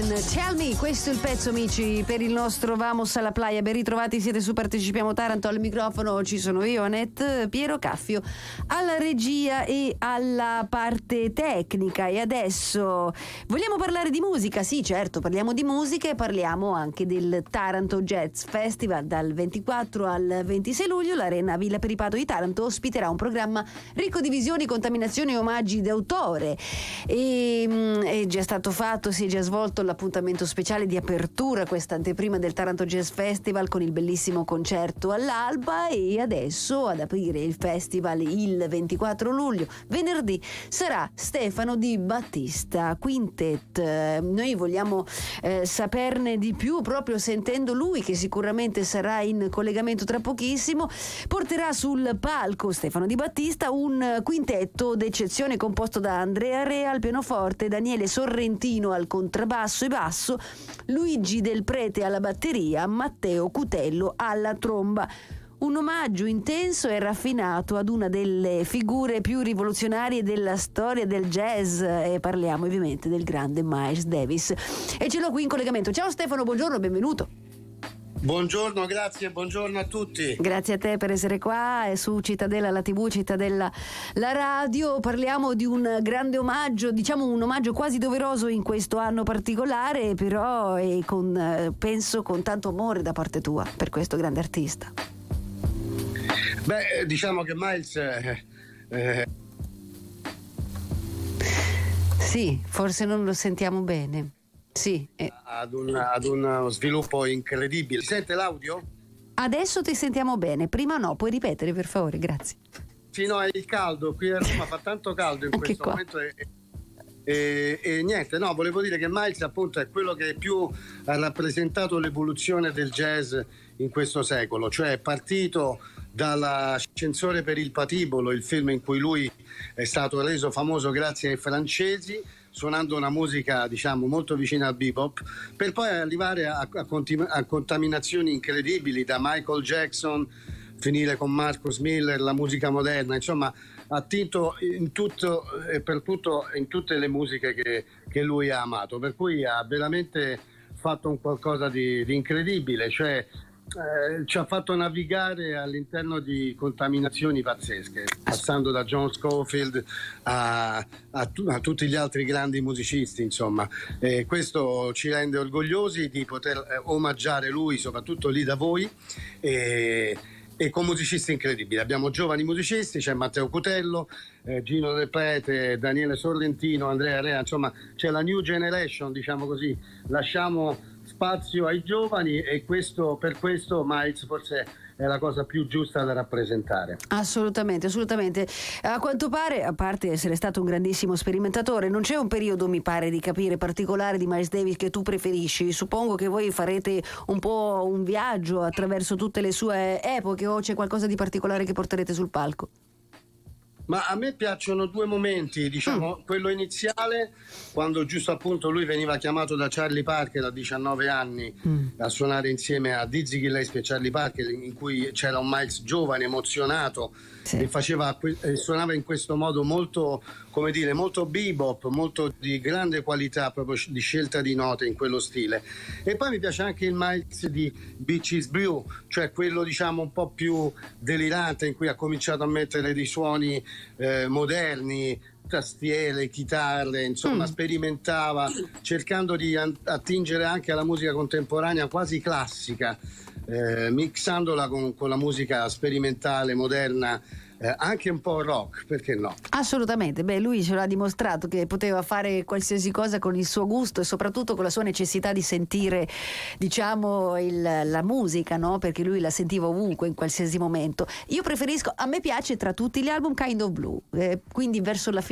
Tell Me, questo è il pezzo, amici, per il nostro Vamos alla Playa. Ben ritrovati, siete su Partecipiamo Taranto. Al microfono ci sono io, Annette, Piero Caffio alla regia e alla parte tecnica. E adesso vogliamo parlare di musica? Sì, certo, parliamo di musica e parliamo anche del Taranto Jazz Festival. Dal 24 al 26 luglio l'Arena Villa Peripato di Taranto ospiterà un programma ricco di visioni, contaminazioni e omaggi d'autore. È già stato fatto, si è già svolto l'appuntamento speciale di apertura, questa anteprima del Taranto Jazz Festival, con il bellissimo concerto all'alba, e adesso ad aprire il festival il 24 luglio, venerdì, sarà Stefano Di Battista Quintet. Noi vogliamo saperne di più proprio sentendo lui, che sicuramente sarà in collegamento tra pochissimo. Porterà sul palco Stefano Di Battista un quintetto d'eccezione composto da Andrea Rea al pianoforte, Daniele Sorrentino al contrabbasso e basso, Luigi Del Prete alla batteria, Matteo Cutello alla tromba. Un omaggio intenso e raffinato ad una delle figure più rivoluzionarie della storia del jazz, e parliamo ovviamente del grande Miles Davis. E ce l'ho qui in collegamento. Ciao Stefano, buongiorno, benvenuto. Buongiorno, grazie, buongiorno a tutti. Grazie a te per essere qua su Cittadella, la TV, Cittadella, la radio. Parliamo di un grande omaggio, diciamo un omaggio quasi doveroso in questo anno particolare, però penso con tanto amore da parte tua per questo grande artista. Beh, diciamo che Miles sì, forse non lo sentiamo bene. Sì. Ad uno sviluppo incredibile. Sente l'audio? Adesso ti sentiamo bene, prima no, puoi ripetere per favore, grazie. Sì, no, è il caldo, qui a Roma fa tanto caldo in anche questo qua. momento e niente, no, volevo dire che Miles appunto è quello che più ha rappresentato l'evoluzione del jazz in questo secolo, cioè è partito dall'Ascensore per il patibolo, il film in cui lui è stato reso famoso grazie ai francesi, suonando una musica diciamo molto vicina al bebop, per poi arrivare a contaminazioni incredibili, da Michael Jackson finire con Marcus Miller, la musica moderna, insomma ha attinto in tutto e per tutto in tutte le musiche che lui ha amato, per cui ha veramente fatto un qualcosa di incredibile, cioè ci ha fatto navigare all'interno di contaminazioni pazzesche, passando da John Scofield a tutti gli altri grandi musicisti, insomma. Questo ci rende orgogliosi di poter omaggiare lui, soprattutto lì da voi, e con musicisti incredibili. Abbiamo giovani musicisti, c'è Matteo Cutello, Gino Del Prete, Daniele Sorrentino, Andrea Rea, insomma c'è la new generation, diciamo così. Lasciamo spazio ai giovani e per questo Miles forse è la cosa più giusta da rappresentare. Assolutamente, assolutamente. A quanto pare, a parte essere stato un grandissimo sperimentatore, non c'è un periodo, mi pare di capire, particolare di Miles Davis che tu preferisci. Suppongo che voi farete un po' un viaggio attraverso tutte le sue epoche, o c'è qualcosa di particolare che porterete sul palco? Ma a me piacciono due momenti, diciamo, quello iniziale, quando giusto appunto lui veniva chiamato da Charlie Parker a 19 anni a suonare insieme a Dizzy Gillespie e Charlie Parker, in cui c'era un Miles giovane, emozionato, sì, e suonava in questo modo molto, come dire, molto bebop, molto di grande qualità proprio di scelta di note in quello stile. E poi mi piace anche il Miles di Beaches Brew, cioè quello diciamo un po' più delirante, in cui ha cominciato a mettere dei suoni moderni, tastiere, chitarre, insomma sperimentava, cercando di attingere anche alla musica contemporanea quasi classica, mixandola con la musica sperimentale, moderna, anche un po' rock, perché no? Assolutamente, beh, lui ce l'ha dimostrato che poteva fare qualsiasi cosa con il suo gusto e soprattutto con la sua necessità di sentire, diciamo, la musica, no? Perché lui la sentiva ovunque, in qualsiasi momento. Io preferisco, a me piace tra tutti gli album Kind of Blue, quindi verso la fine